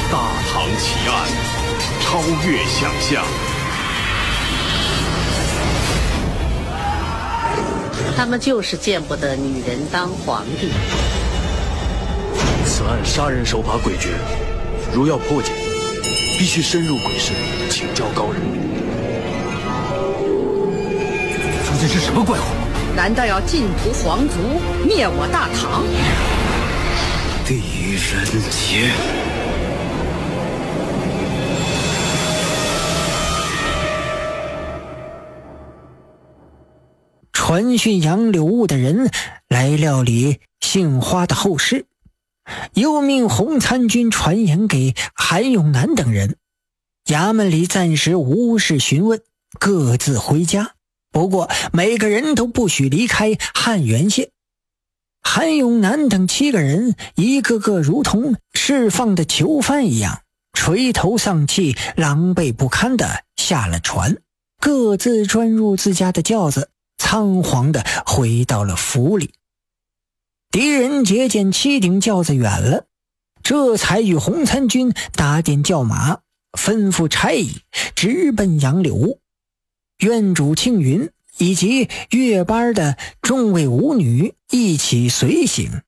大唐奇案，超越想象。 他们就是见不得女人当皇帝。 此案杀人手法诡谲，如要破解，必须深入鬼市，请教高人。 究竟是什么怪物？ 难道要尽屠皇族，灭我大唐？ 狄仁杰。 传讯杨柳雾的人来料理杏花的后事，又命洪参军传言给韩永南等人。衙门里暂时无事询问，各自回家。不过每个人都不许离开汉源县。韩永南等7个人一个个如同释放的囚犯一样，垂头丧气，狼狈不堪地下了船，各自钻入自家的轿子，仓皇地回到了府里。狄仁杰见7顶轿子远了，这才与洪参军打点轿马，吩咐差役直奔杨柳屋。院主庆云以及月班的众位舞女一起随行。